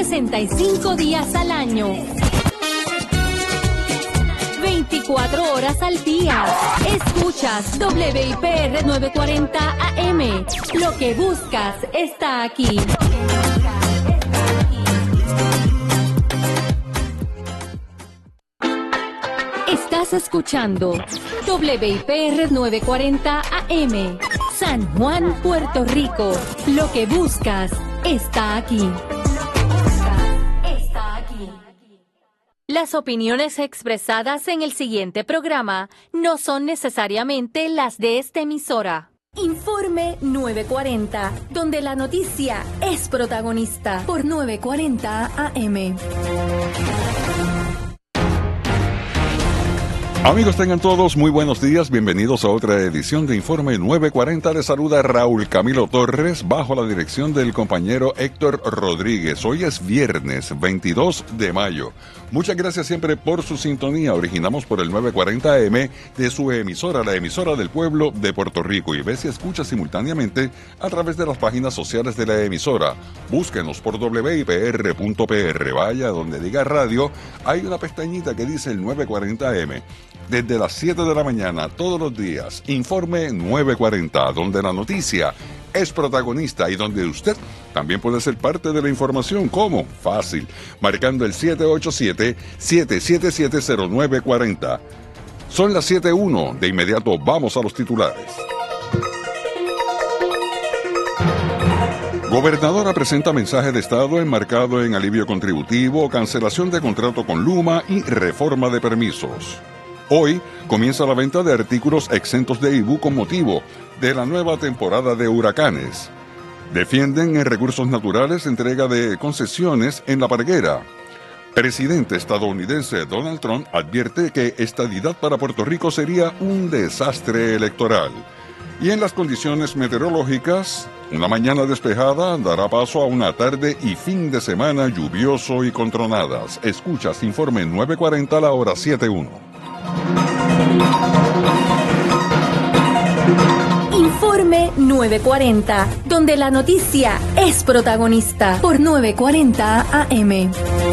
365 días al año. 24 horas al día. Escuchas WIPR 940 AM. Lo que buscas está aquí. Estás escuchando WIPR 940 AM. San Juan, Puerto Rico. Lo que buscas está aquí. Las opiniones expresadas en el siguiente programa no son necesariamente las de esta emisora. Informe 940, donde la noticia es protagonista, por 940 AM. Amigos, tengan todos muy buenos días. Bienvenidos a otra edición de Informe 940. Les saluda Raúl Camilo Torres bajo la dirección del compañero Héctor Rodríguez. Hoy es viernes 22 de mayo. Muchas gracias siempre por su sintonía. Originamos por el 940 AM de su emisora, la emisora del pueblo de Puerto Rico. Y ve si escucha simultáneamente a través de las páginas sociales de la emisora. Búsquenos por wipr.pr. Vaya donde diga radio, hay una pestañita que dice el 940 AM. Desde las 7 de la mañana, todos los días, Informe 940, donde la noticia es protagonista y donde usted también puede ser parte de la información. ¿Cómo? Fácil, marcando el 787-777-0940. Son las 7:01, de inmediato vamos a los titulares. Gobernadora presenta mensaje de Estado enmarcado en alivio contributivo, cancelación de contrato con Luma y reforma de permisos. Hoy comienza la venta de artículos exentos de IBU con motivo de la nueva temporada de huracanes. Defienden en recursos naturales entrega de concesiones en La Parguera. Presidente estadounidense Donald Trump advierte que estadidad para Puerto Rico sería un desastre electoral. Y en las condiciones meteorológicas, una mañana despejada dará paso a una tarde y fin de semana lluvioso y con tronadas. Escuchas Informe 940 a la hora 7:01. Informe 940, donde la noticia es protagonista, por 940 AM.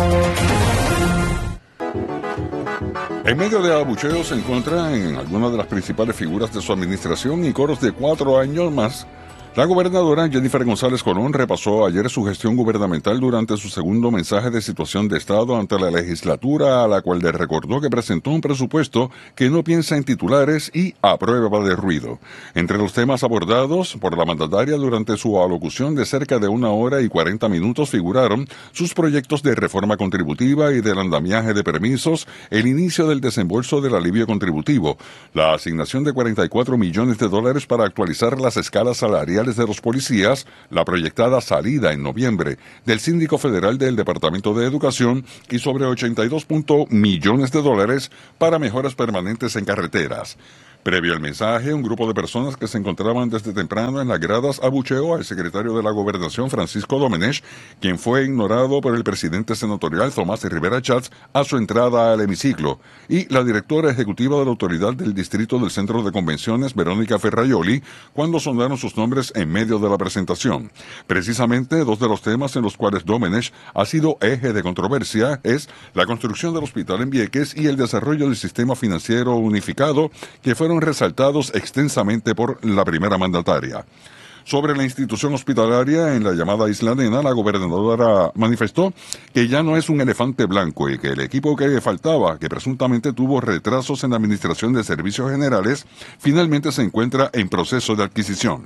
En medio de abucheos se encuentra en algunas de las principales figuras de su administración y coros de 4 años más. La gobernadora Jennifer González Colón repasó ayer su gestión gubernamental durante su segundo mensaje de situación de Estado ante la legislatura, a la cual le recordó que presentó un presupuesto que no piensa en titulares y a prueba de ruido. Entre los temas abordados por la mandataria durante su alocución de cerca de 1 hora y 40 minutos figuraron sus proyectos de reforma contributiva y del andamiaje de permisos, el inicio del desembolso del alivio contributivo, la asignación de $44 millones para actualizar las escalas salariales de los policías, la proyectada salida en noviembre del síndico federal del Departamento de Educación y sobre $82 millones para mejoras permanentes en carreteras. Previo al mensaje, un grupo de personas que se encontraban desde temprano en las gradas abucheó al secretario de la Gobernación, Francisco Domenech, quien fue ignorado por el presidente senatorial, Tomás Rivera Chats, a su entrada al hemiciclo, y la directora ejecutiva de la Autoridad del Distrito del Centro de Convenciones, Verónica Ferraioli, cuando sonaron sus nombres en medio de la presentación. Precisamente, 2 de los temas en los cuales Domenech ha sido eje de controversia es la construcción del hospital en Vieques y el desarrollo del sistema financiero unificado, que fueron resaltados extensamente por la primera mandataria. Sobre la institución hospitalaria en la llamada Isla Nena, la gobernadora manifestó que ya no es un elefante blanco y que el equipo que faltaba, que presuntamente tuvo retrasos en la administración de servicios generales, finalmente se encuentra en proceso de adquisición.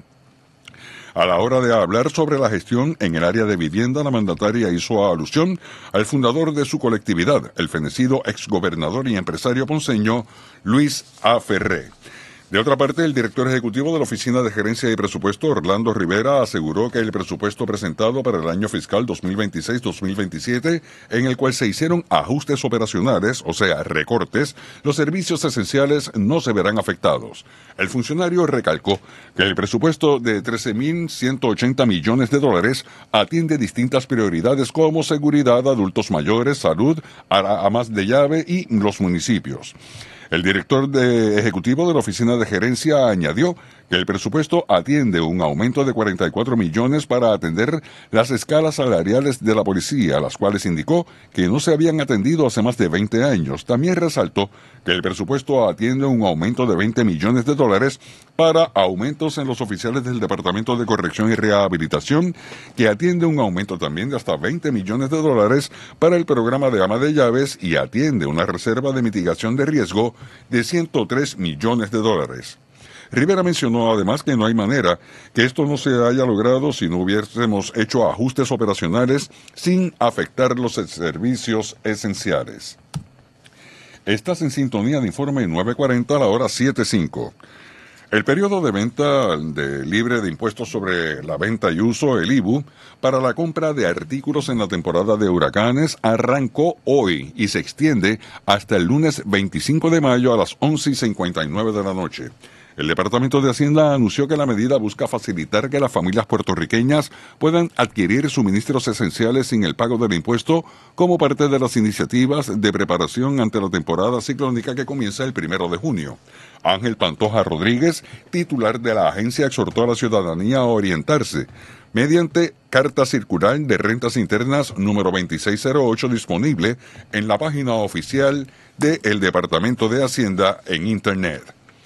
A la hora de hablar sobre la gestión en el área de vivienda, la mandataria hizo alusión al fundador de su colectividad, el fenecido exgobernador y empresario ponceño Luis A. Ferré. De otra parte, el director ejecutivo de la Oficina de Gerencia y Presupuesto, Orlando Rivera, aseguró que el presupuesto presentado para el año fiscal 2026-2027, en el cual se hicieron ajustes operacionales, o sea, recortes, los servicios esenciales no se verán afectados. El funcionario recalcó que el presupuesto de $13,180 millones atiende distintas prioridades como seguridad, adultos mayores, salud, amas de llave y los municipios. El director ejecutivo de la Oficina de Gerencia añadió que el presupuesto atiende un aumento de 44 millones para atender las escalas salariales de la policía, las cuales indicó que no se habían atendido hace más de 20 años. También resaltó que el presupuesto atiende un aumento de 20 millones de dólares para aumentos en los oficiales del Departamento de Corrección y Rehabilitación, que atiende un aumento también de hasta 20 millones de dólares para el programa de ama de llaves y atiende una reserva de mitigación de riesgo de 103 millones de dólares. Rivera mencionó además que no hay manera que esto no se haya logrado si no hubiésemos hecho ajustes operacionales sin afectar los servicios esenciales. Estás en sintonía de Informe 940 a la hora 7:05. El periodo de venta libre de impuestos sobre la venta y uso, el IVU, para la compra de artículos en la temporada de huracanes arrancó hoy y se extiende hasta el lunes 25 de mayo a las 11:59 de la noche. El Departamento de Hacienda anunció que la medida busca facilitar que las familias puertorriqueñas puedan adquirir suministros esenciales sin el pago del impuesto como parte de las iniciativas de preparación ante la temporada ciclónica que comienza el 1 de junio. Ángel Pantoja Rodríguez, titular de la agencia, exhortó a la ciudadanía a orientarse mediante carta circular de rentas internas número 2608 disponible en la página oficial del Departamento de Hacienda en Internet.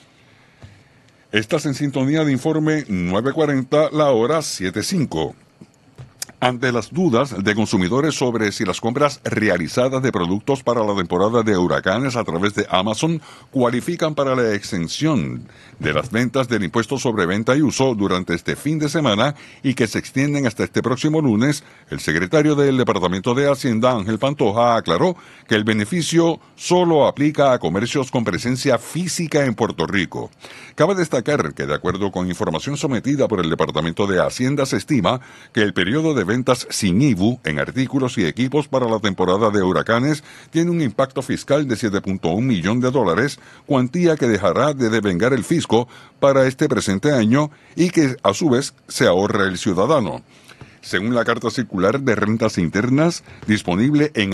Estás en sintonía de Informe 940, la hora 7:05. Ante las dudas de consumidores sobre si las compras realizadas de productos para la temporada de huracanes a través de Amazon cualifican para la exención de las ventas del impuesto sobre venta y uso durante este fin de semana y que se extienden hasta este próximo lunes, el secretario del Departamento de Hacienda, Ángel Pantoja, aclaró que el beneficio solo aplica a comercios con presencia física en Puerto Rico. Cabe destacar que, de acuerdo con información sometida por el Departamento de Hacienda, se estima que el periodo de ventas sin IVU en artículos y equipos para la temporada de huracanes tiene un impacto fiscal de $7.1 millones, cuantía que dejará de devengar el fisco para este presente año y que a su vez se ahorra el ciudadano. Según la carta circular de rentas internas disponible en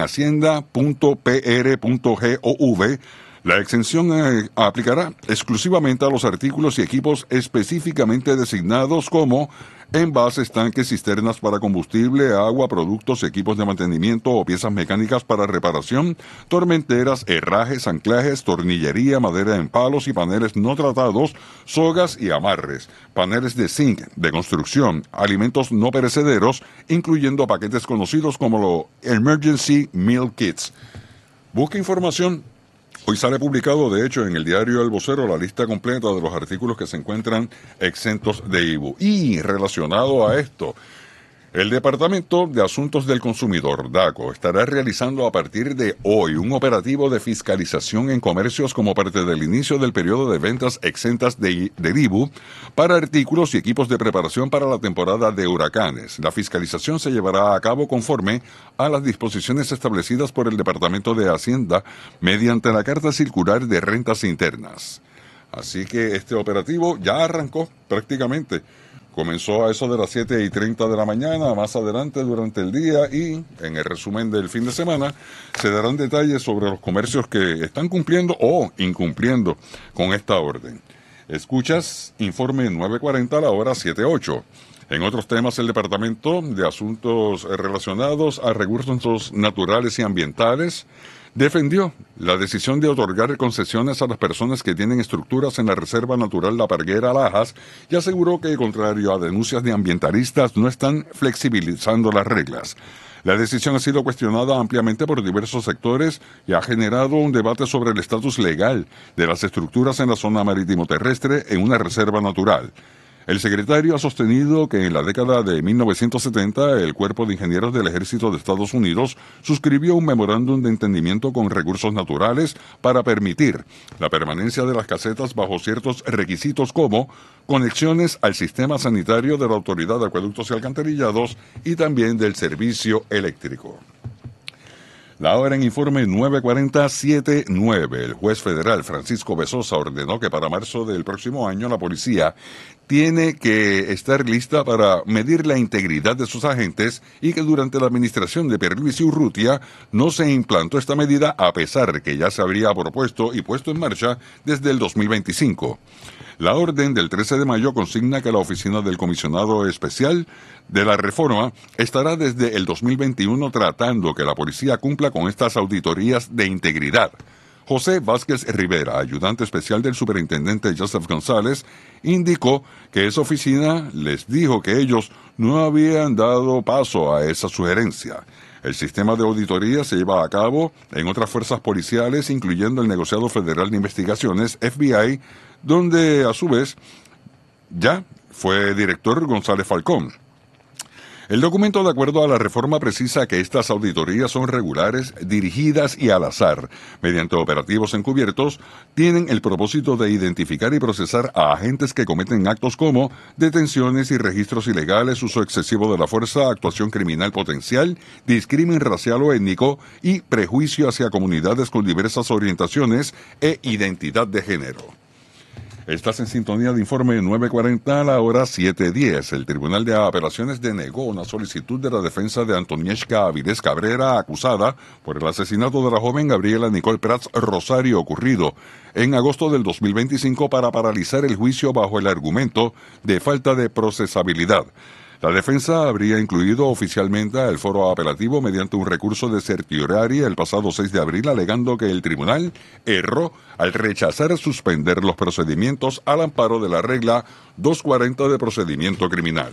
hacienda.pr.gov, la exención aplicará exclusivamente a los artículos y equipos específicamente designados como envases, tanques, cisternas para combustible, agua, productos, equipos de mantenimiento o piezas mecánicas para reparación, tormenteras, herrajes, anclajes, tornillería, madera en palos y paneles no tratados, sogas y amarres, paneles de zinc, de construcción, alimentos no perecederos, incluyendo paquetes conocidos como los Emergency Meal Kits. Busca información. Hoy sale publicado, de hecho, en el diario El Vocero la lista completa de los artículos que se encuentran exentos de IVU. Y relacionado a esto, el Departamento de Asuntos del Consumidor, DACO, estará realizando a partir de hoy un operativo de fiscalización en comercios como parte del inicio del periodo de ventas exentas del IVU para artículos y equipos de preparación para la temporada de huracanes. La fiscalización se llevará a cabo conforme a las disposiciones establecidas por el Departamento de Hacienda mediante la Carta Circular de Rentas Internas. Así que este operativo ya arrancó prácticamente. Comenzó a eso de las 7:30 de la mañana, más adelante durante el día, y en el resumen del fin de semana se darán detalles sobre los comercios que están cumpliendo o incumpliendo con esta orden. Escuchas Informe 940 a la hora 7:08. En otros temas, el Departamento de Asuntos relacionados a recursos naturales y ambientales defendió la decisión de otorgar concesiones a las personas que tienen estructuras en la Reserva Natural La Parguera Lajas y aseguró que, contrario a denuncias de ambientalistas, no están flexibilizando las reglas. La decisión ha sido cuestionada ampliamente por diversos sectores y ha generado un debate sobre el estatus legal de las estructuras en la zona marítimo terrestre en una reserva natural. El secretario ha sostenido que en la década de 1970 el Cuerpo de Ingenieros del Ejército de Estados Unidos suscribió un memorándum de entendimiento con Recursos Naturales para permitir la permanencia de las casetas bajo ciertos requisitos como conexiones al sistema sanitario de la Autoridad de Acueductos y Alcantarillados y también del servicio eléctrico. La hora en Informe 940-79. El juez federal Francisco Bezosa ordenó que para marzo del próximo año la policía tiene que estar lista para medir la integridad de sus agentes y que durante la administración de Pierluisi Urrutia no se implantó esta medida a pesar de que ya se habría propuesto y puesto en marcha desde el 2025. La orden del 13 de mayo consigna que la oficina del comisionado especial de la reforma estará desde el 2021 tratando que la policía cumpla con estas auditorías de integridad. José Vázquez Rivera, ayudante especial del superintendente Joseph González, indicó que esa oficina les dijo que ellos no habían dado paso a esa sugerencia. El sistema de auditoría se lleva a cabo en otras fuerzas policiales, incluyendo el Negociado Federal de Investigaciones, FBI, donde a su vez ya fue director González Falcón. El documento, de acuerdo a la reforma, precisa que estas auditorías son regulares, dirigidas y al azar. Mediante operativos encubiertos, tienen el propósito de identificar y procesar a agentes que cometen actos como detenciones y registros ilegales, uso excesivo de la fuerza, actuación criminal potencial, discrimen racial o étnico y prejuicio hacia comunidades con diversas orientaciones e identidad de género. Estás en sintonía de Informe 940 a la hora 7:10. El Tribunal de Apelaciones denegó una solicitud de la defensa de Antonieshka Avilés Cabrera, acusada por el asesinato de la joven Gabriela Nicole Prats Rosario, ocurrido en agosto del 2025, para paralizar el juicio bajo el argumento de falta de procesabilidad. La defensa habría incluido oficialmente al foro apelativo mediante un recurso de certiorari el pasado 6 de abril, alegando que el tribunal erró al rechazar suspender los procedimientos al amparo de la regla 240 de procedimiento criminal.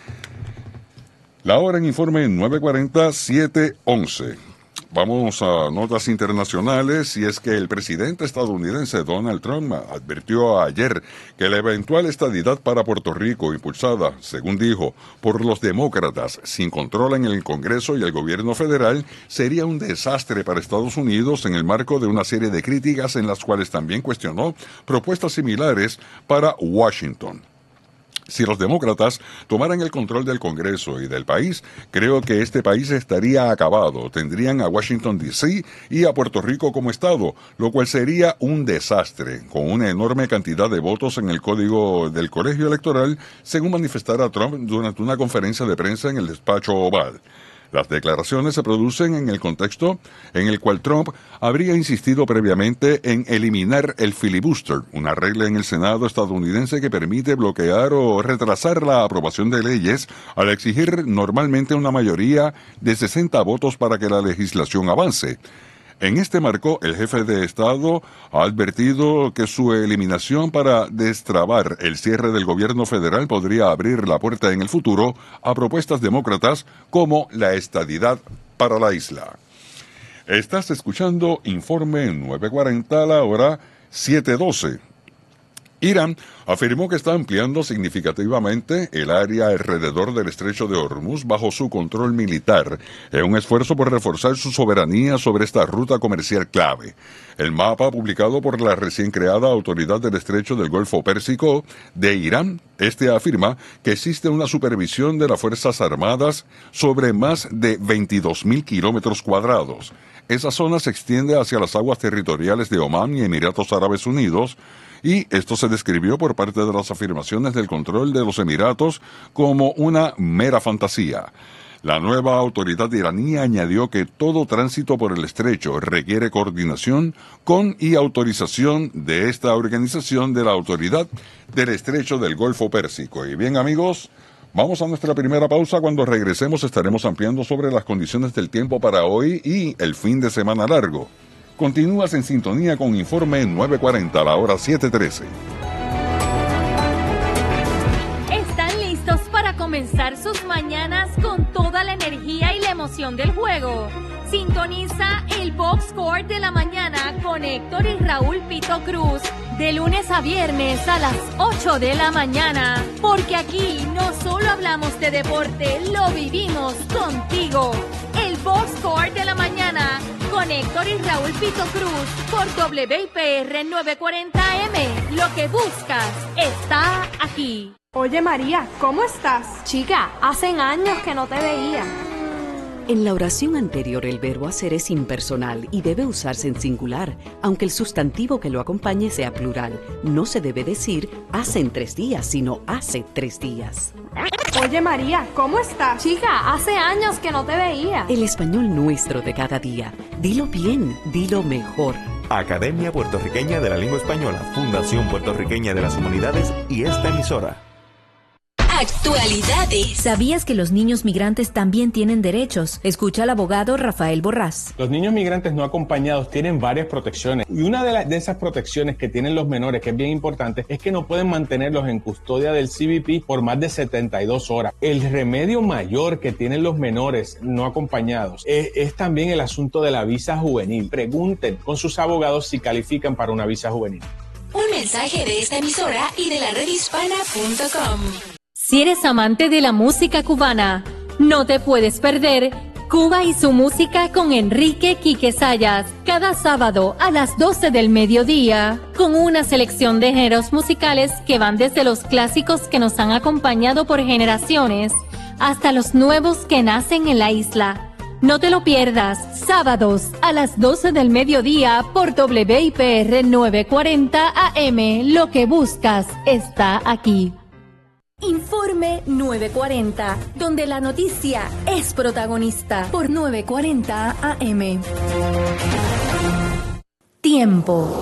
La hora en Informe 940, 7:11. Vamos a notas internacionales, y es que el presidente estadounidense Donald Trump advirtió ayer que la eventual estadidad para Puerto Rico, impulsada, según dijo, por los demócratas, sin control en el Congreso y el gobierno federal, sería un desastre para Estados Unidos en el marco de una serie de críticas en las cuales también cuestionó propuestas similares para Washington. Si los demócratas tomaran el control del Congreso y del país, creo que este país estaría acabado. Tendrían a Washington, D.C. y a Puerto Rico como estado, lo cual sería un desastre, con una enorme cantidad de votos en el código del colegio electoral, según manifestara Trump durante una conferencia de prensa en el despacho Oval. Las declaraciones se producen en el contexto en el cual Trump habría insistido previamente en eliminar el filibuster, una regla en el Senado estadounidense que permite bloquear o retrasar la aprobación de leyes al exigir normalmente una mayoría de 60 votos para que la legislación avance. En este marco, el jefe de Estado ha advertido que su eliminación para destrabar el cierre del gobierno federal podría abrir la puerta en el futuro a propuestas demócratas como la estadidad para la isla. Estás escuchando Informe 940 a la hora 7:12. Irán afirmó que está ampliando significativamente el área alrededor del estrecho de Hormuz bajo su control militar, en un esfuerzo por reforzar su soberanía sobre esta ruta comercial clave. El mapa publicado por la recién creada Autoridad del Estrecho del Golfo Pérsico de Irán, afirma que existe una supervisión de las Fuerzas Armadas sobre más de 22.000 kilómetros cuadrados. Esa zona se extiende hacia las aguas territoriales de Omán y Emiratos Árabes Unidos, y esto se describió por parte de las afirmaciones del control de los Emiratos como una mera fantasía. La nueva autoridad iraní añadió que todo tránsito por el estrecho requiere coordinación con y autorización de esta organización de la Autoridad del Estrecho del Golfo Pérsico. Y bien, amigos, vamos a nuestra primera pausa. Cuando regresemos estaremos ampliando sobre las condiciones del tiempo para hoy y el fin de semana largo. Continúas en sintonía con Informe 940 a la hora 7:13. ¿Están listos para comenzar sus mañanas con toda la energía y la emoción del juego? Sintoniza el Box Score de la mañana con Héctor y Raúl Pito Cruz de lunes a viernes a las 8 de la mañana, porque aquí no solo hablamos de deporte, lo vivimos contigo. El Box Score de la mañana con Héctor y Raúl Pito Cruz por WIPR 940M. Lo que buscas está aquí. Oye María, ¿cómo estás? Chica, hacen años que no te veía. En la oración anterior, el verbo hacer es impersonal y debe usarse en singular, aunque el sustantivo que lo acompañe sea plural. No se debe decir hace en 3 días, sino hace 3 días. Oye María, ¿cómo estás? Chica, hace años que no te veía. El español nuestro de cada día. Dilo bien, dilo mejor. Academia Puertorriqueña de la Lengua Española, Fundación Puertorriqueña de las Humanidades y esta emisora. Actualidades. ¿Sabías que los niños migrantes también tienen derechos? Escucha al abogado Rafael Borrás. Los niños migrantes no acompañados tienen varias protecciones y una de esas protecciones que tienen los menores, que es bien importante, es que no pueden mantenerlos en custodia del CBP por más de 72 horas. El remedio mayor que tienen los menores no acompañados es también el asunto de la visa juvenil. Pregunten con sus abogados si califican para una visa juvenil. Un mensaje de esta emisora y de la redhispana.com. Si eres amante de la música cubana, no te puedes perder Cuba y su música con Enrique Quique Sayas, cada sábado a las 12 del mediodía, con una selección de géneros musicales que van desde los clásicos que nos han acompañado por generaciones hasta los nuevos que nacen en la isla. No te lo pierdas, sábados a las 12 del mediodía por WIPR 940 AM. Lo que buscas está aquí. Informe 940, donde la noticia es protagonista, por 940 AM. Tiempo.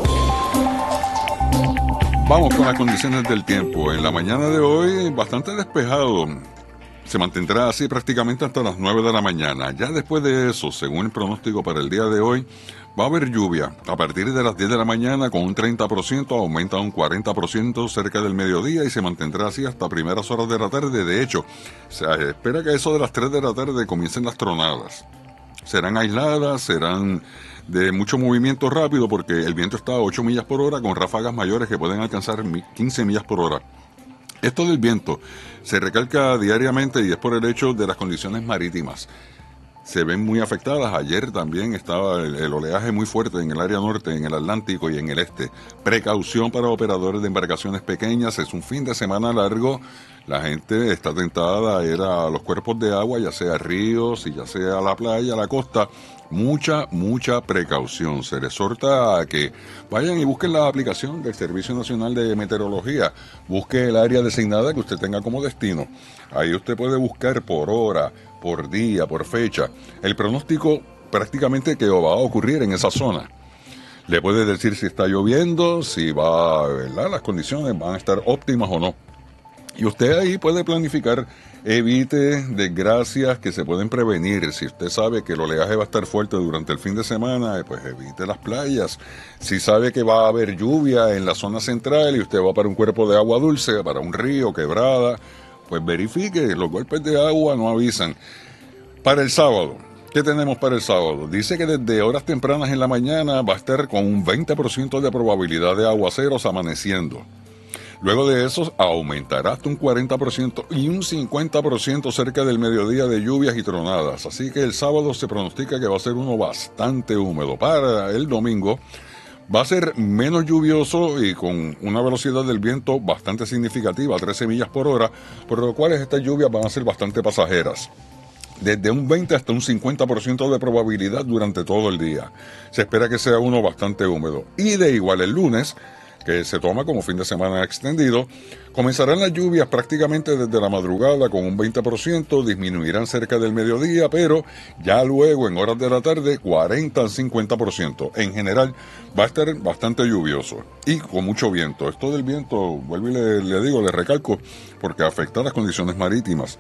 Vamos con las condiciones del tiempo. En la mañana de hoy, bastante despejado. Se mantendrá así prácticamente hasta las 9 de la mañana. Ya después de eso, según el pronóstico para el día de hoy, va a haber lluvia a partir de las 10 de la mañana con un 30%, aumenta a un 40% cerca del mediodía y se mantendrá así hasta primeras horas de la tarde. De hecho, se espera que a eso de las 3 de la tarde comiencen las tronadas. Serán aisladas, serán de mucho movimiento rápido porque el viento está a 8 millas por hora con ráfagas mayores que pueden alcanzar 15 millas por hora. Esto del viento se recalca diariamente y es por el hecho de las condiciones marítimas. Se ven muy afectadas. Ayer también estaba el oleaje muy fuerte en el área norte, en el Atlántico y en el este. Precaución para operadores de embarcaciones pequeñas. Es un fin de semana largo. La gente está tentada a ir a los cuerpos de agua, ya sea ríos y ya sea la playa, la costa. Mucha precaución. Se les exhorta a que vayan y busquen la aplicación del Servicio Nacional de Meteorología. Busque el área designada que usted tenga como destino. Ahí usted puede buscar por hora, por día, por fecha, el pronóstico prácticamente que va a ocurrir en esa zona. Le puede decir si está lloviendo, si va, ¿verdad? Las condiciones van a estar óptimas o no. Y usted ahí puede planificar, evite desgracias que se pueden prevenir. Si usted sabe que el oleaje va a estar fuerte durante el fin de semana, pues evite las playas. Si sabe que va a haber lluvia en la zona central y usted va para un cuerpo de agua dulce, para un río, quebrada, pues verifique, los golpes de agua no avisan. Para el sábado, ¿qué tenemos para el sábado? Dice que desde horas tempranas en la mañana va a estar con un 20% de probabilidad de aguaceros amaneciendo. Luego de eso aumentará hasta un 40% y un 50% cerca del mediodía de lluvias y tronadas. Así que el sábado se pronostica que va a ser uno bastante húmedo. Para el domingo va a ser menos lluvioso y con una velocidad del viento bastante significativa, 13 millas por hora, por lo cual estas lluvias van a ser bastante pasajeras. Desde un 20 hasta un 50% de probabilidad durante todo el día. Se espera que sea uno bastante húmedo. Y de igual el lunes, que se toma como fin de semana extendido, comenzarán las lluvias prácticamente desde la madrugada con un 20%, disminuirán cerca del mediodía, pero ya luego en horas de la tarde 40 al 50%. En general va a estar bastante lluvioso y con mucho viento. Esto del viento, vuelvo y le recalco, porque afecta las condiciones marítimas.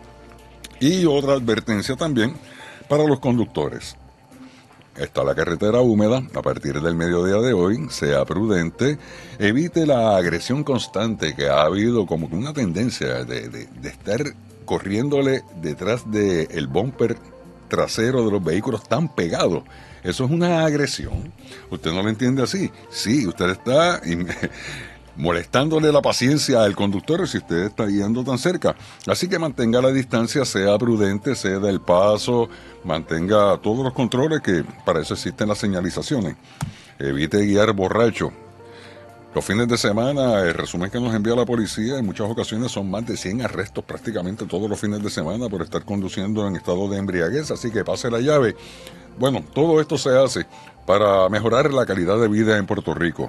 Y otra advertencia también para los conductores. Está la carretera húmeda. A partir del mediodía de hoy, sea prudente, evite la agresión constante que ha habido como una tendencia de estar corriéndole detrás del bumper trasero de los vehículos tan pegado. Eso es una agresión. ¿Usted no lo entiende así? Sí, usted está molestándole la paciencia al conductor si usted está guiando tan cerca. Así que mantenga la distancia, sea prudente, ceda el paso, mantenga todos los controles, que para eso existen las señalizaciones. Evite guiar borracho. Los fines de semana, el resumen que nos envía la policía, en muchas ocasiones son más de 100 arrestos prácticamente todos los fines de semana por estar conduciendo en estado de embriaguez, así que pase la llave. Bueno, todo esto se hace para mejorar la calidad de vida en Puerto Rico.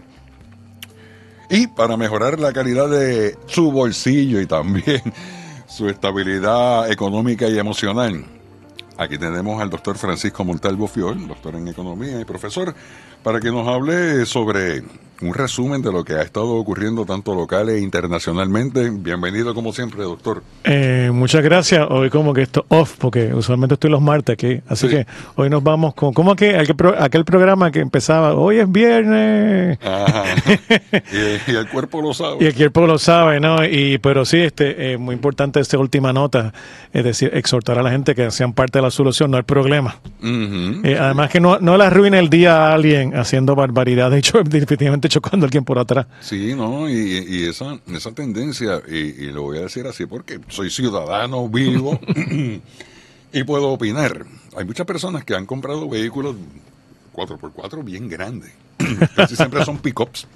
Y para mejorar la calidad de su bolsillo y también su estabilidad económica y emocional. Aquí tenemos al doctor Francisco Montalvo Fiol, doctor en economía y profesor, para que nos hable sobre un resumen de lo que ha estado ocurriendo tanto local e internacionalmente. Bienvenido como siempre, doctor. Muchas gracias. Hoy como que esto off, porque usualmente estoy los martes aquí, así que hoy nos vamos con aquel programa que empezaba, hoy es viernes. Ajá. y el cuerpo lo sabe. Y el cuerpo lo sabe, ¿no? Pero sí, muy importante esta última nota, es decir, exhortar a la gente que sean parte de la solución, no el problema. Uh-huh. Además que no le arruine el día a alguien haciendo barbaridades, definitivamente chocando a alguien por atrás. Sí, ¿no? Y esa tendencia, y lo voy a decir así porque soy ciudadano vivo y puedo opinar. Hay muchas personas que han comprado vehículos 4x4 bien grandes. Casi siempre son pick-ups.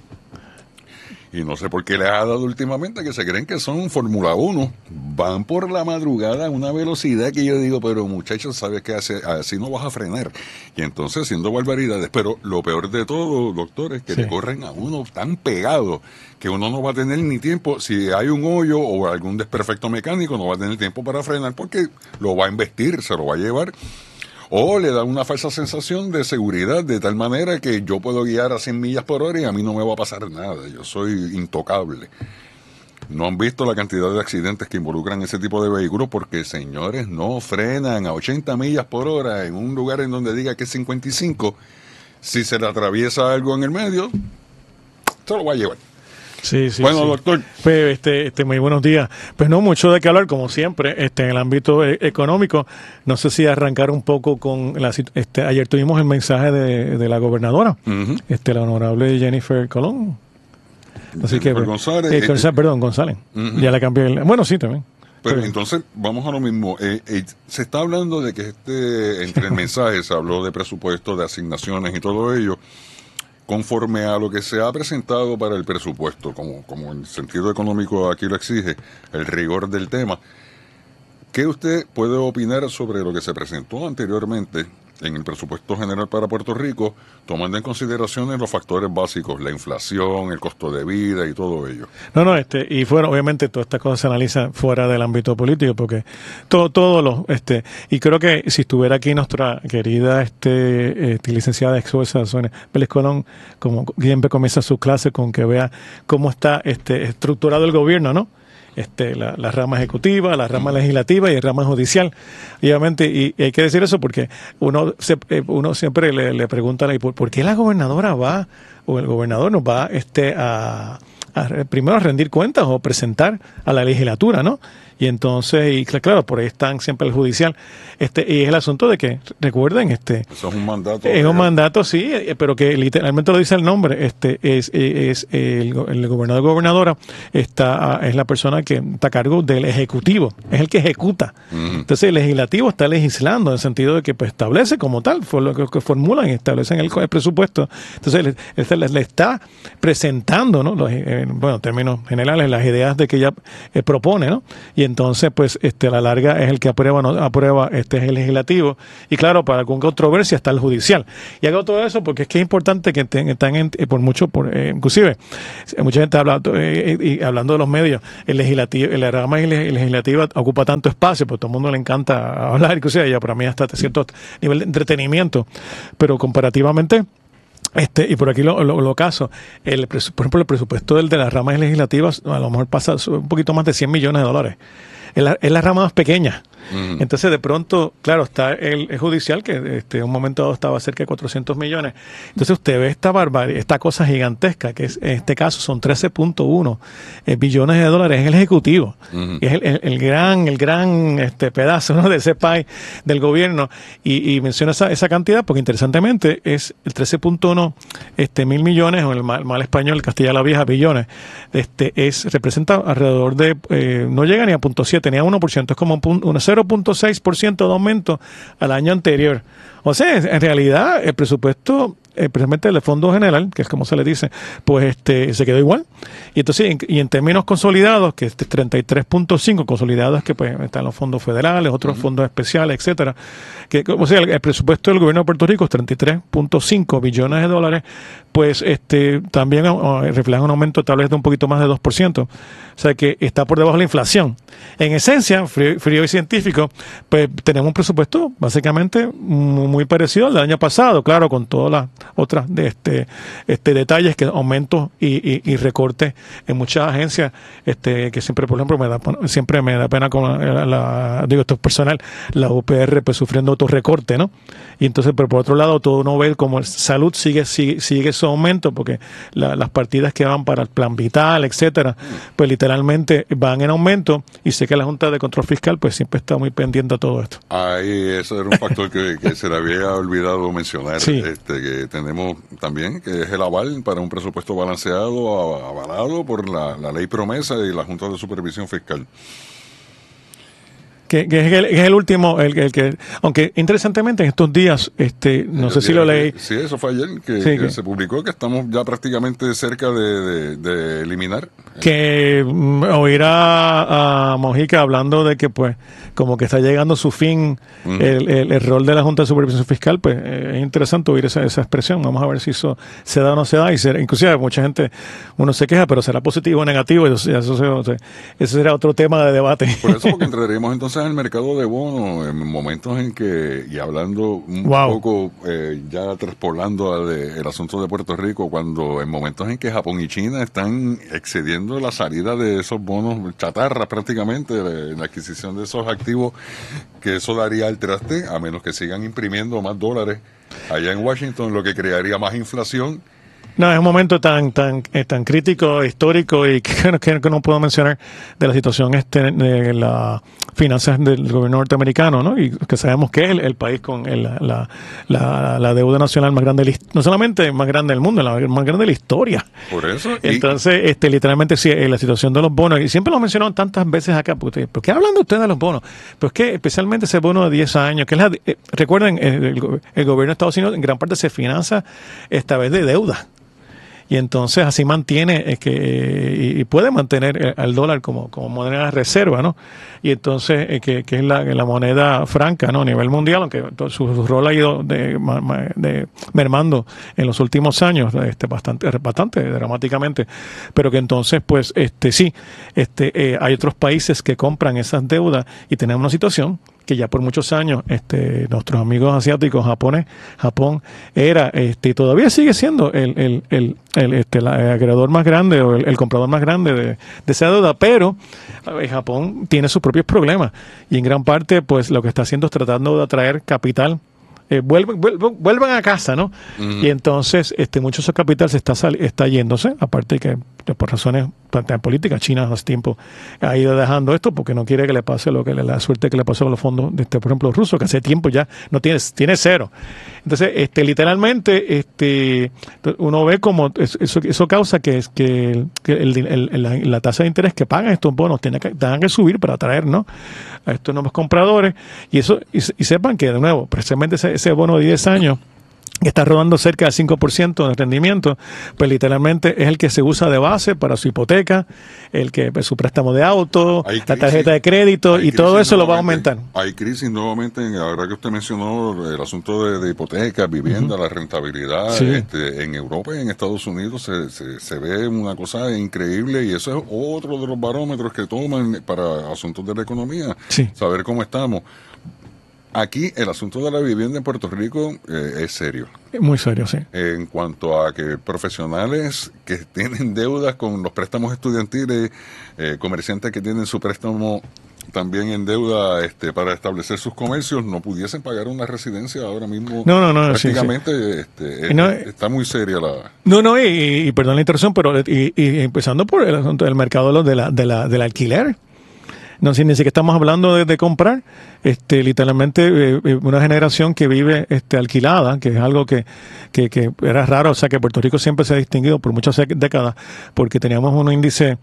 Y no sé por qué les ha dado últimamente que se creen que son Fórmula 1. Van por la madrugada a una velocidad que yo digo, pero muchachos, ¿sabes qué hace? Así no vas a frenar. Y entonces haciendo barbaridades. Pero lo peor de todo, doctor, es que le corren a uno tan pegado que uno no va a tener ni tiempo. Si hay un hoyo o algún desperfecto mecánico, no va a tener tiempo para frenar porque lo va a embestir, se lo va a llevar. O le da una falsa sensación de seguridad, de tal manera que yo puedo guiar a 100 millas por hora y a mí no me va a pasar nada. Yo soy intocable. No han visto la cantidad de accidentes que involucran ese tipo de vehículos porque, señores, no frenan a 80 millas por hora en un lugar en donde diga que es 55. Si se le atraviesa algo en el medio, se lo va a llevar. Sí, bueno, sí. Doctor. Pues, muy buenos días. Pues no, mucho de qué hablar, como siempre, en el ámbito económico. No sé si arrancar un poco con ayer tuvimos el mensaje de la gobernadora, Uh-huh. La honorable Jennifer Colón. Así Jennifer que González. González. Uh-huh. Ya le cambié bueno, sí, también. Pero entonces, vamos a lo mismo. Se está hablando de que entre el mensaje se habló de presupuesto, de asignaciones y todo ello. Conforme a lo que se ha presentado para el presupuesto, como en sentido económico aquí lo exige, el rigor del tema, ¿qué usted puede opinar sobre lo que se presentó anteriormente en el presupuesto general para Puerto Rico, tomando en consideración los factores básicos, la inflación, el costo de vida y todo ello? No, y fuera, obviamente, todas estas cosas se analizan fuera del ámbito político, porque y creo que si estuviera aquí nuestra querida licenciada ex-jueza Sonia Vélez Colón, como siempre comienza su clase con que vea cómo está estructurado el gobierno, ¿no? La rama ejecutiva, la rama legislativa y la rama judicial. Y obviamente, y hay que decir eso porque uno siempre le pregunta ¿por qué la gobernadora va o el gobernador nos va primero a rendir cuentas o presentar a la legislatura, ¿no? Y entonces, y claro, por ahí están siempre el judicial. Y es el asunto de que, recuerden, eso es un mandato. Es un mandato, sí, pero que literalmente lo dice el nombre. Es el gobernador o gobernadora es la persona que está a cargo del ejecutivo, es el que ejecuta. Uh-huh. Entonces el legislativo está legislando en el sentido de que pues establece como tal, fue lo que formulan y establecen el presupuesto. Entonces le está presentando, ¿no? Términos generales, las ideas de que ella propone, ¿no? Y entonces, pues, a la larga es el que aprueba es el legislativo. Y claro, para alguna controversia está el judicial. Y hago todo eso porque es que es importante que inclusive, mucha gente hablando de los medios, la rama legislativa ocupa tanto espacio, pues a todo el mundo le encanta hablar, inclusive ya para mí hasta cierto nivel de entretenimiento. Pero comparativamente, y por aquí lo caso, por ejemplo, el presupuesto de las ramas legislativas a lo mejor pasa un poquito más de $100 millones. Es la rama más pequeña. Uh-huh. Entonces, de pronto, claro, está el judicial, que en un momento dado estaba cerca de 400 millones. Entonces, usted ve esta cosa gigantesca, que en este caso son 13.1 billones de dólares en el Ejecutivo. Uh-huh. Es el gran pedazo, ¿no?, de ese pie del gobierno. Y menciona esa cantidad porque, interesantemente, es el 13.1 mil millones, o el mal español, Castilla la Vieja, billones. Representa alrededor de, no llega ni a 0.7, ni a 1%, es como un 0.6% de aumento al año anterior. O sea, en realidad el presupuesto precisamente el Fondo General, que es como se le dice, pues se quedó igual. Y entonces, y en términos consolidados, que 33.5 consolidados, que pues están los fondos federales, otros fondos especiales, etcétera, que o sea, el presupuesto del gobierno de Puerto Rico es 33.5 billones de dólares, pues también refleja un aumento tal vez de un poquito más de 2%, o sea que está por debajo de la inflación. En esencia, frío y científico, pues tenemos un presupuesto básicamente muy parecido al del año pasado, claro, con todas las otras detalles, que aumentos y recortes en muchas agencias, que siempre, por ejemplo, me da pena con digo, esto es personal, la UPR pues sufriendo otro recorte, ¿no? Y entonces, pero por otro lado, todo uno ve como salud sigue su aumento, porque las partidas que van para el plan vital, etcétera, pues literalmente van en aumento, y sé que la Junta de Control Fiscal pues siempre está muy pendiente a todo esto. Eso era un factor que se le había olvidado mencionar, sí. Que tenemos también, que es el aval para un presupuesto balanceado, avalado por la ley promesa y la Junta de Supervisión Fiscal. Que es el último, el que, aunque interesantemente en estos días, no sé si lo leí. Sí, eso fue ayer, que se publicó, que estamos ya prácticamente cerca de eliminar. Que oír a Mojica hablando de que pues como que está llegando a su fin el rol de la Junta de Supervisión Fiscal, pues es interesante oír esa expresión. Vamos a ver si eso se da o no se da, inclusive mucha gente, uno se queja, pero será positivo o negativo, eso será otro tema de debate. Por eso, porque entraremos entonces al mercado de bonos en momentos en que, y hablando un poco, ya traspoblando el asunto de Puerto Rico, cuando en momentos en que Japón y China están excediendo la salida de esos bonos chatarra prácticamente, la adquisición de esos activos, que eso daría al traste, a menos que sigan imprimiendo más dólares allá en Washington, lo que crearía más inflación. No, es un momento tan crítico, histórico, y que no puedo mencionar de la situación de las finanzas del gobierno norteamericano, ¿no? Y que sabemos que es el país con la deuda nacional más grande, no solamente más grande del mundo, la más grande de la historia. Por eso. Entonces, literalmente sí, la situación de los bonos, y siempre lo han mencionado tantas veces acá, porque ¿por qué hablan ustedes de los bonos? Pues que especialmente ese bono de 10 años, que es recuerden, el gobierno de Estados Unidos en gran parte se financia esta vez de deuda. Y entonces así mantiene y puede mantener al dólar como moneda de reserva, ¿no? Y entonces que es la moneda franca, ¿no? A nivel mundial, aunque su rol ha ido mermando en los últimos años, bastante dramáticamente, pero que entonces pues hay otros países que compran esas deudas, y tenemos una situación que ya por muchos años nuestros amigos asiáticos, Japón era y todavía sigue siendo el acreedor más grande, o el comprador más grande de esa deuda, pero Japón tiene sus propios problemas, y en gran parte pues lo que está haciendo es tratando de atraer capital. Vuelvan a casa, ¿no? Y entonces mucho de ese capital se está yéndose, aparte de que por razones políticas, China hace tiempo ha ido dejando esto porque no quiere que le pase la suerte que le pasó con los fondos por ejemplo los rusos, que hace tiempo ya no tiene cero. Entonces literalmente uno ve como eso causa que la tasa de interés que pagan estos bonos tengan que subir para atraer, ¿no?, a estos nuevos compradores, y sepan que de nuevo precisamente ese bono de 10 años que está rodando cerca del 5% de rendimiento, pues literalmente es el que se usa de base para su hipoteca, su préstamo de auto, la tarjeta de crédito, y todo eso lo va a aumentar. Hay crisis nuevamente, ahora que usted mencionó el asunto de hipotecas, vivienda, la rentabilidad, sí. En Europa y en Estados Unidos se ve una cosa increíble, y eso es otro de los barómetros que toman para asuntos de la economía, sí. Saber cómo estamos. Aquí el asunto de la vivienda en Puerto Rico es serio. Muy serio, sí. En cuanto a que profesionales que tienen deudas con los préstamos estudiantiles, comerciantes que tienen su préstamo también en deuda para establecer sus comercios, no pudiesen pagar una residencia ahora mismo. No, prácticamente sí. Está muy seria la... No, y perdón la interrupción, pero y empezando por el asunto del mercado del alquiler. No, si ni siquiera estamos hablando de comprar, literalmente una generación que vive alquilada, que es algo que era raro, o sea que Puerto Rico siempre se ha distinguido por muchas décadas porque teníamos un índice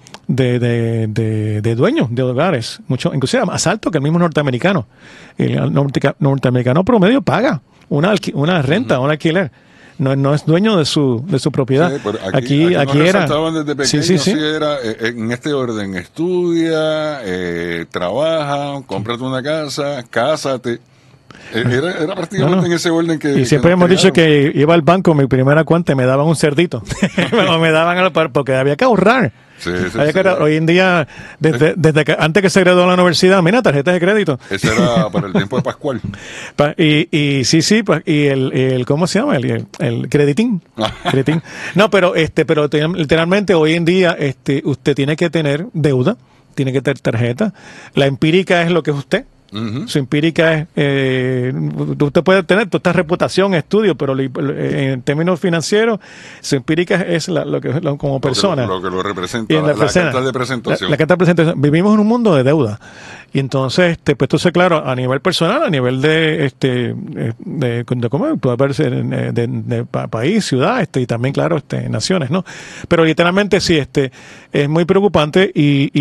de dueños de hogares, inclusive más alto que el mismo norteamericano. El norteamericano promedio paga una renta, un alquiler no es dueño de su propiedad. Sí, pero aquí nos era. Desde pequeño, sí. Era en este orden: estudia, trabaja, cómprate una casa, cásate. Era prácticamente en ese orden que. Y siempre hemos dicho que iba al banco, mi primera cuenta, y me daban un cerdito. me daban porque había que ahorrar. Sí. Hoy en día, desde que antes que se graduó en la universidad, mira, tarjetas de crédito. Ese era para el tiempo de Pascual. Y el ¿cómo se llama? El creditín. Creditín. No, pero literalmente hoy en día usted tiene que tener deuda, tiene que tener tarjeta. La empírica es lo que es usted. Uh-huh. Su empírica es, usted puede tener toda esta reputación, estudio, pero en términos financieros, su empírica es como persona. Lo que lo representa, la carta de presentación. La carta de presentación. Vivimos en un mundo de deuda. Y entonces, pues entonces, claro, a nivel personal, a nivel de ¿cómo? Puede verse de país, ciudad, y también, claro, naciones, ¿no? Pero literalmente sí, es muy preocupante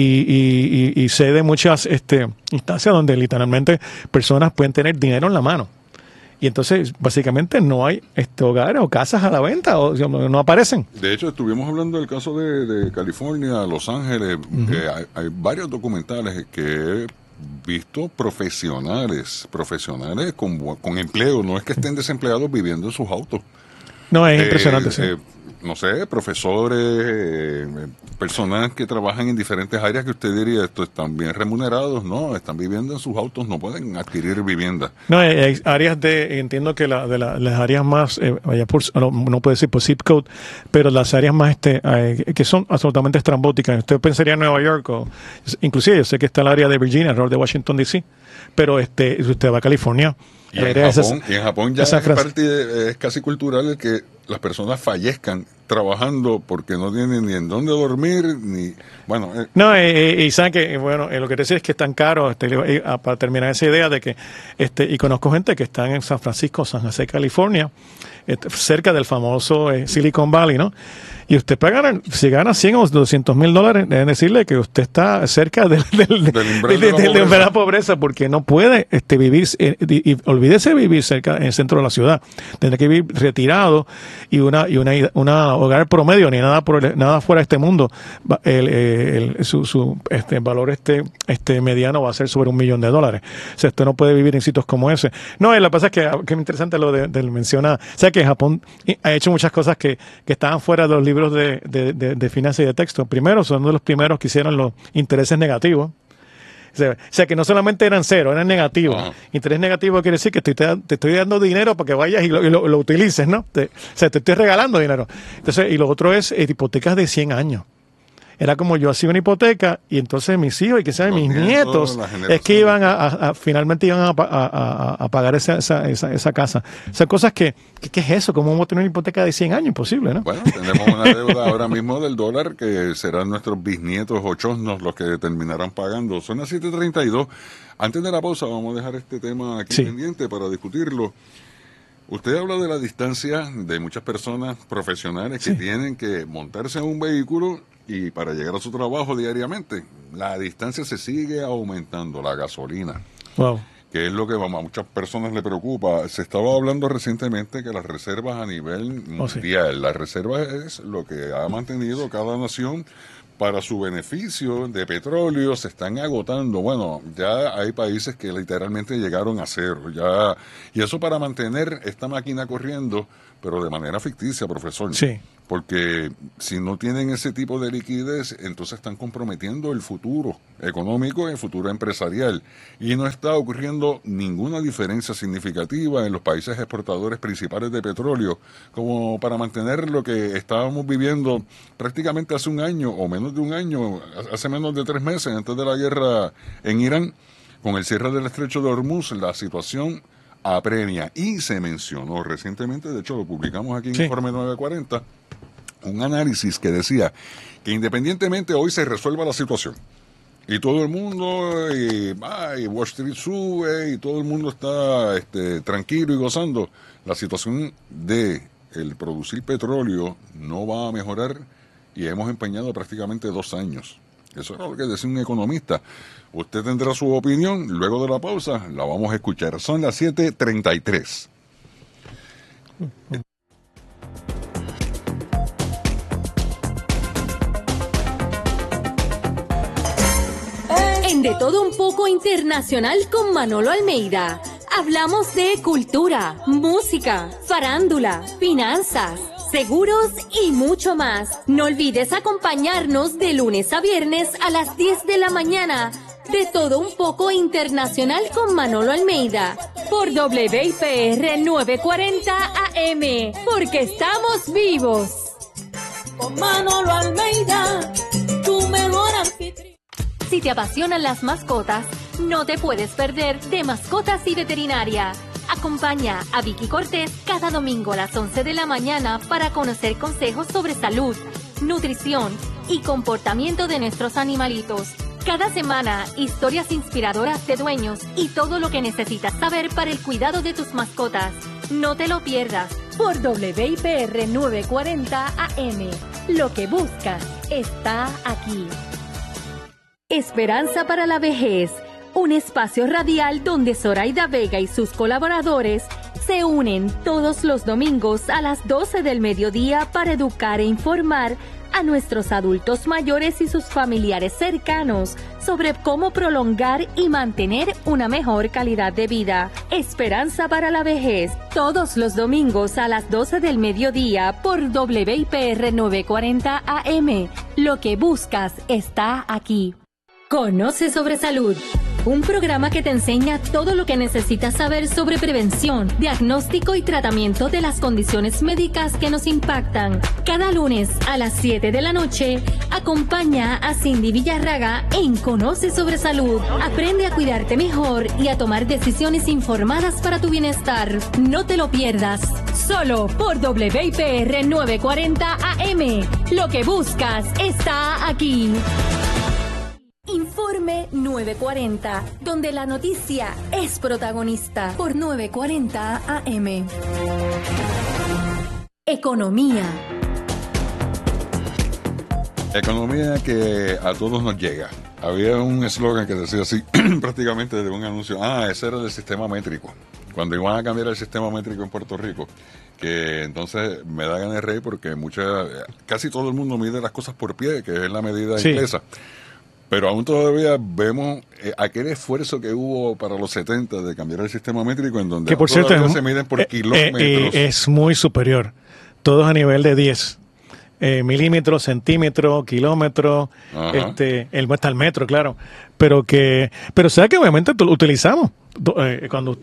y sé de muchas instancias donde literalmente personas pueden tener dinero en la mano. Y entonces, básicamente, no hay hogares o casas a la venta, o no aparecen. De hecho, estuvimos hablando del caso de California, Los Ángeles. Uh-huh. Hay varios documentales que he visto profesionales con empleo. No es que estén desempleados viviendo en sus autos. No, es impresionante, sí. No sé, profesores, personas que trabajan en diferentes áreas que usted diría, están bien remunerados, no, están viviendo en sus autos, no pueden adquirir vivienda. No, hay áreas entiendo que las áreas más, no puedo decir por zip code, pero las áreas más que son absolutamente estrambóticas. Usted pensaría en Nueva York, o inclusive yo sé que está el área de Virginia, alrededor de Washington D.C., pero usted va a California. Y en Japón ya es casi cultural el que las personas fallezcan trabajando porque no tienen ni en dónde dormir, ni... Bueno... y saben que, lo que te decía es que es tan caro, para terminar esa idea de que, y conozco gente que está en San Francisco, San José, California, cerca del famoso Silicon Valley, ¿no? Y usted si gana 100 o 200 mil dólares, deben decirle que usted está cerca del umbral de la pobreza, porque no puede vivir, y olvídese de vivir cerca, en el centro de la ciudad. Tiene que vivir retirado, y una hogar promedio, ni nada fuera de este mundo, su valor mediano va a ser sobre $1 millón. O sea, usted no puede vivir en sitios como ese. No, lo que pasa es que es interesante lo de menciona, o sea, que Japón ha hecho muchas cosas que estaban fuera de los libros de finanzas y de texto. Primero, son uno de los primeros que hicieron los intereses negativos. O sea, que no solamente eran cero, eran negativos. Uh-huh. Interés negativo quiere decir que te estoy dando dinero para que vayas y lo utilices, ¿no? te estoy regalando dinero. Entonces, y lo otro es hipotecas de 100 años. Era como yo hacía una hipoteca y entonces mis hijos y que sean mis nietos es que iban finalmente iban a pagar esa casa. O sea, cosas que ¿qué es eso? ¿Cómo vamos a tener una hipoteca de 100 años? Imposible, ¿no? Bueno, tenemos una deuda ahora mismo del dólar que serán nuestros bisnietos o chosnos los que terminarán pagando. Son las 7:32. Antes de la pausa vamos a dejar este tema aquí pendiente para discutirlo. Usted habla de la distancia de muchas personas profesionales que tienen que montarse en un vehículo y para llegar a su trabajo diariamente. La distancia se sigue aumentando, la gasolina. Wow. Que es lo que a muchas personas le preocupa. Se estaba hablando recientemente que las reservas a nivel mundial, las reservas es lo que ha mantenido cada nación para su beneficio de petróleo, se están agotando. Bueno, ya hay países que literalmente llegaron a cero. Y eso para mantener esta máquina corriendo, pero de manera ficticia, profesor. Sí. Porque si no tienen ese tipo de liquidez, entonces están comprometiendo el futuro económico y el futuro empresarial. Y no está ocurriendo ninguna diferencia significativa en los países exportadores principales de petróleo, como para mantener lo que estábamos viviendo prácticamente hace un año, o menos de un año, hace menos de 3 meses, antes de la guerra en Irán, con el cierre del estrecho de Hormuz. La situación apremia, y se mencionó recientemente, de hecho lo publicamos aquí en Informe 940, un análisis que decía que independientemente hoy se resuelva la situación y todo el mundo y Wall Street sube y todo el mundo está tranquilo y gozando, la situación de el producir petróleo no va a mejorar, y hemos empeñado prácticamente 2 años. Eso es lo que decía un economista. Usted tendrá su opinión, luego de la pausa la vamos a escuchar. Son las 7:33. De Todo Un Poco Internacional con Manolo Almeida. Hablamos de cultura, música, farándula, finanzas, seguros y mucho más. No olvides acompañarnos de lunes a viernes a las 10 de la mañana. De Todo Un Poco Internacional con Manolo Almeida. Por WIPR 940 AM. Porque estamos vivos. Con Manolo Almeida, tu mejor anfitrión. Si te apasionan las mascotas, no te puedes perder de Mascotas y Veterinaria. Acompaña a Vicky Cortés cada domingo a las 11 de la mañana para conocer consejos sobre salud, nutrición y comportamiento de nuestros animalitos. Cada semana, historias inspiradoras de dueños y todo lo que necesitas saber para el cuidado de tus mascotas. No te lo pierdas por WIPR 940 AM. Lo que buscas está aquí. Esperanza para la Vejez, un espacio radial donde Zoraida Vega y sus colaboradores se unen todos los domingos a las 12 del mediodía para educar e informar a nuestros adultos mayores y sus familiares cercanos sobre cómo prolongar y mantener una mejor calidad de vida. Esperanza para la Vejez, todos los domingos a las 12 del mediodía por WIPR 940 AM. Lo que buscas está aquí. Conoce sobre salud, un programa que te enseña todo lo que necesitas saber sobre prevención, diagnóstico y tratamiento de las condiciones médicas que nos impactan. Cada lunes a las 7 de la noche, acompaña a Cindy Villarraga en Conoce sobre Salud. Aprende a cuidarte mejor y a tomar decisiones informadas para tu bienestar. No te lo pierdas, solo por WIPR 940 AM. Lo que buscas está aquí. Informe 940, donde la noticia es protagonista, por 940 AM. Economía. Economía que a todos nos llega. Había un eslogan que decía así, prácticamente de un anuncio. Ese era el sistema métrico. Cuando iban a cambiar el sistema métrico en Puerto Rico, que entonces me da ganas de reír porque casi todo el mundo mide las cosas por pie, que es la medida inglesa. Pero aún todavía vemos aquel esfuerzo que hubo para los 70 de cambiar el sistema métrico, en donde que por cierto se miden por kilómetros. Es muy superior. Todos a nivel de 10. Milímetros, centímetros, kilómetros, hasta el metro, claro. Pero ¿sabes que obviamente lo utilizamos? Cuando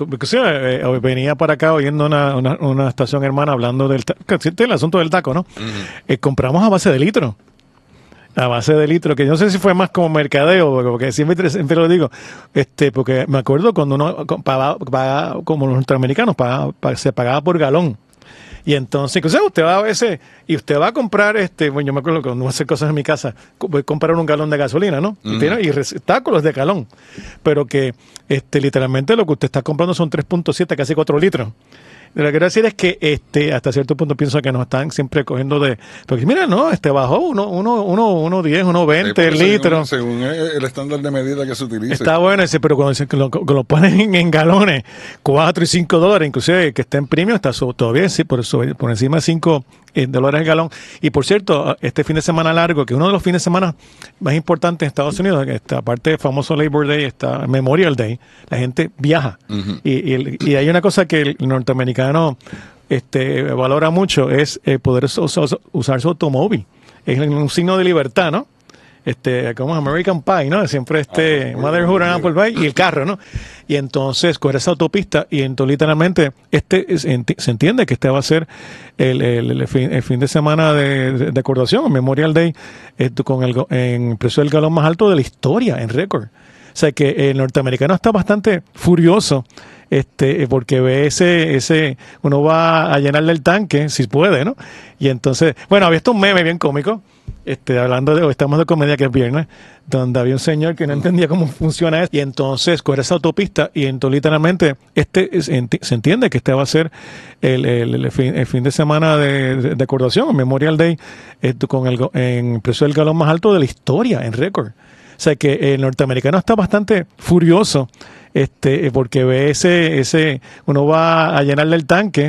venía para acá oyendo una estación hermana hablando del asunto del taco, ¿no? Compramos a base de litro. A base de litro, que yo no sé si fue más como mercadeo, porque siempre lo digo, porque me acuerdo cuando uno pagaba como los norteamericanos, se pagaba por galón. Y entonces, usted va a veces, y usted va a comprar, bueno, yo me acuerdo que cuando voy a hacer cosas en mi casa, voy a comprar un galón de gasolina, ¿no? Y receptáculos de galón. Pero que literalmente lo que usted está comprando son 3.7, casi 4 litros. Lo que quiero decir es que hasta cierto punto pienso que nos están siempre cogiendo porque mira, no, bajó 1.10, 1.20 litros. Según el estándar de medida que se utiliza. Está bueno pero cuando lo ponen en galones, $4 y $5, inclusive que está en premium, está todavía por encima de $5 el galón. Y por cierto, este fin de semana largo, que uno de los fines de semana más importantes en Estados Unidos, aparte del famoso Labor Day, está Memorial Day, la gente viaja. Y hay una cosa que el norteamericano valora mucho, es poder usar su automóvil. Es un signo de libertad, ¿no? Como American Pie, ¿no? Siempre Motherhood and Apple Pie y el carro, ¿no? Y entonces coger esa autopista y entonces literalmente se entiende que va a ser el fin de semana de acordación, el Memorial Day, con el precio del galón más alto de la historia en récord. O sea que el norteamericano está bastante furioso porque ve uno va a llenarle el tanque si puede, ¿no? Y entonces, bueno, había un meme bien cómico, estamos de comedia, que es viernes, donde había un señor que no entendía cómo funciona eso, y entonces coger esa autopista y entonces literalmente se entiende que va a ser el fin de semana de acordación, el Memorial Day, con el precio del galón más alto de la historia en récord. O sea que el norteamericano está bastante furioso porque ve uno va a llenarle el tanque